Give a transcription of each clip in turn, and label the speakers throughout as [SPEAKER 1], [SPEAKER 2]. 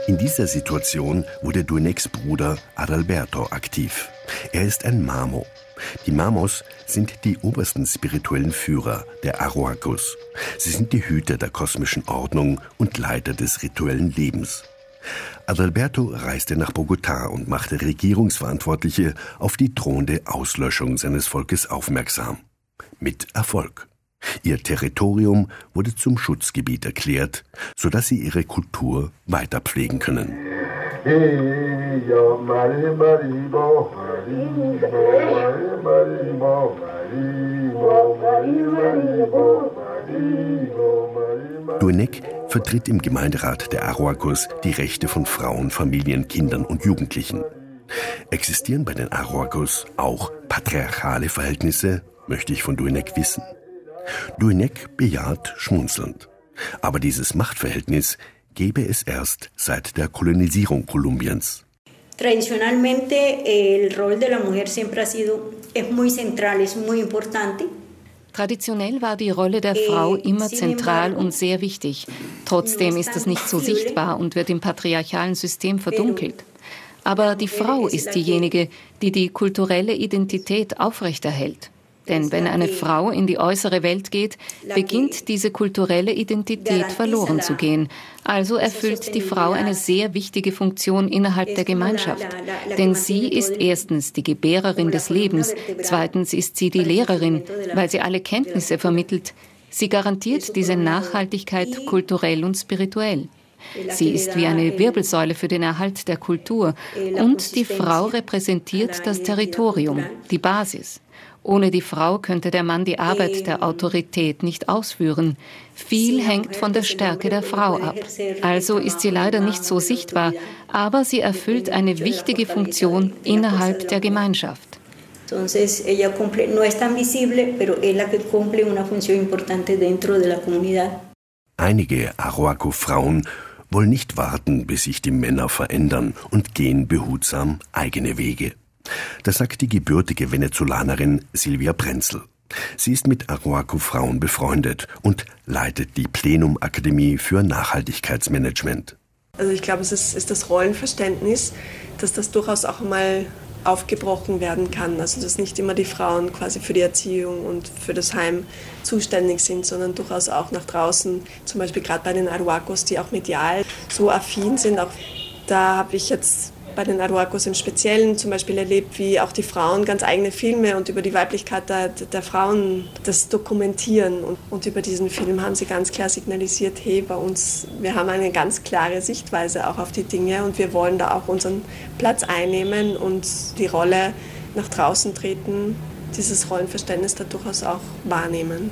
[SPEAKER 1] In dieser Situation wurde Duenecs Bruder Adalberto aktiv. Er ist ein Mamo. Die Mamos sind die obersten spirituellen Führer der Aroacos. Sie sind die Hüter der kosmischen Ordnung und Leiter des rituellen Lebens. Adalberto reiste nach Bogotá und machte Regierungsverantwortliche auf die drohende Auslöschung seines Volkes aufmerksam. Mit Erfolg. Ihr Territorium wurde zum Schutzgebiet erklärt, sodass sie ihre Kultur weiter pflegen können. Duenec vertritt im Gemeinderat der Aroacos die Rechte von Frauen, Familien, Kindern und Jugendlichen. Existieren bei den Aroacos auch patriarchale Verhältnisse, möchte ich von Duenec wissen. Duenec bejaht schmunzelnd. Aber dieses Machtverhältnis gäbe es erst seit der Kolonisierung Kolumbiens.
[SPEAKER 2] Tradicionalmente el rol de la mujer siempre ha sido muy central, es muy importante.
[SPEAKER 3] Traditionell war die Rolle der Frau immer zentral und sehr wichtig. Trotzdem ist das nicht so sichtbar und wird im patriarchalen System verdunkelt. Aber die Frau ist diejenige, die die kulturelle Identität aufrechterhält. Denn wenn eine Frau in die äußere Welt geht, beginnt diese kulturelle Identität verloren zu gehen. Also erfüllt die Frau eine sehr wichtige Funktion innerhalb der Gemeinschaft. Denn sie ist erstens die Gebärerin des Lebens, zweitens ist sie die Lehrerin, weil sie alle Kenntnisse vermittelt. Sie garantiert diese Nachhaltigkeit kulturell und spirituell. Sie ist wie eine Wirbelsäule für den Erhalt der Kultur. Und die Frau repräsentiert das Territorium, die Basis. Ohne die Frau könnte der Mann die Arbeit der Autorität nicht ausführen. Viel hängt von der Stärke der Frau ab. Also ist sie leider nicht so sichtbar, aber sie erfüllt eine wichtige Funktion innerhalb der Gemeinschaft.
[SPEAKER 1] Einige Aroaco-Frauen wollen nicht warten, bis sich die Männer verändern und gehen behutsam eigene Wege. Das sagt die gebürtige Venezolanerin Silvia Prenzel. Sie ist mit Aroaco-Frauen befreundet und leitet die Plenum-Akademie für Nachhaltigkeitsmanagement.
[SPEAKER 4] Also ich glaube, es ist das Rollenverständnis, dass das durchaus auch mal aufgebrochen werden kann. Also dass nicht immer die Frauen quasi für die Erziehung und für das Heim zuständig sind, sondern durchaus auch nach draußen, zum Beispiel gerade bei den Aroacos, die auch medial so affin sind. Auch da habe ich jetzt bei den Aroacos im Speziellen zum Beispiel erlebt, wie auch die Frauen ganz eigene Filme und über die Weiblichkeit der Frauen das dokumentieren. Und über diesen Film haben sie ganz klar signalisiert, hey, bei uns, wir haben eine ganz klare Sichtweise auch auf die Dinge und wir wollen da auch unseren Platz einnehmen und die Rolle nach draußen treten, dieses Rollenverständnis da durchaus auch wahrnehmen.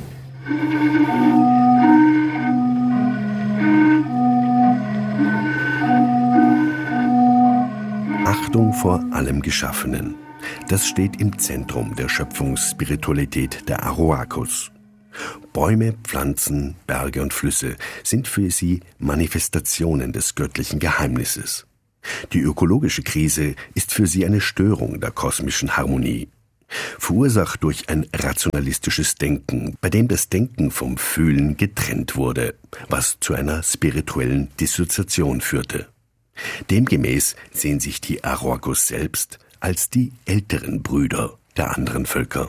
[SPEAKER 1] Achtung vor allem Geschaffenen. Das steht im Zentrum der Schöpfungsspiritualität der Aroacos. Bäume, Pflanzen, Berge und Flüsse sind für sie Manifestationen des göttlichen Geheimnisses. Die ökologische Krise ist für sie eine Störung der kosmischen Harmonie. Verursacht durch ein rationalistisches Denken, bei dem das Denken vom Fühlen getrennt wurde, was zu einer spirituellen Dissoziation führte. Demgemäß sehen sich die Aroacos selbst als die älteren Brüder der anderen Völker.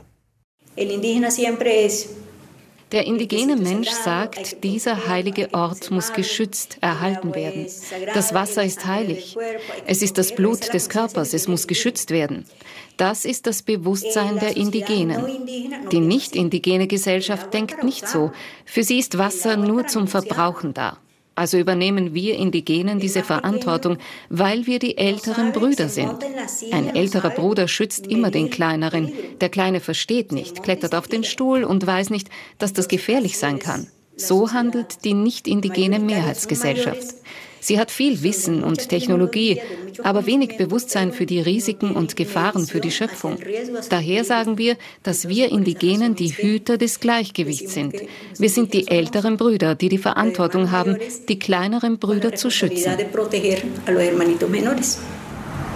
[SPEAKER 3] Der indigene Mensch sagt, dieser heilige Ort muss geschützt, erhalten werden. Das Wasser ist heilig. Es ist das Blut des Körpers, es muss geschützt werden. Das ist das Bewusstsein der Indigenen. Die nicht-indigene Gesellschaft denkt nicht so. Für sie ist Wasser nur zum Verbrauchen da. Also übernehmen wir Indigenen diese Verantwortung, weil wir die älteren Brüder sind. Ein älterer Bruder schützt immer den Kleineren. Der Kleine versteht nicht, klettert auf den Stuhl und weiß nicht, dass das gefährlich sein kann. So handelt die nicht-indigene Mehrheitsgesellschaft. Sie hat viel Wissen und Technologie, aber wenig Bewusstsein für die Risiken und Gefahren für die Schöpfung. Daher sagen wir, dass wir Indigenen die Hüter des Gleichgewichts sind. Wir sind die älteren Brüder, die die Verantwortung haben, die kleineren Brüder zu schützen.